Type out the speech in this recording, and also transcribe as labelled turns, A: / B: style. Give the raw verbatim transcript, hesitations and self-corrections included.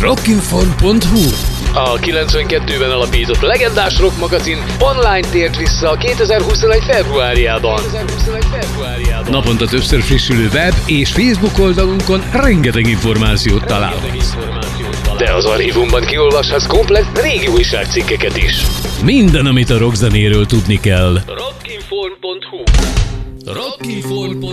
A: rockinform pont hu.
B: A kilencvenkettőben alapított legendás rock magazin online tért vissza kétezer-huszonegy februárjában.
A: Naponta többször frissülő web és Facebook oldalunkon rengeteg információt találhatsz.
B: De az archívumban kiolvashatsz komplett régi újságcikkeket is.
A: Minden, amit a rockzenéről tudni kell.
B: rockinform pont hu
A: rockinform pont hu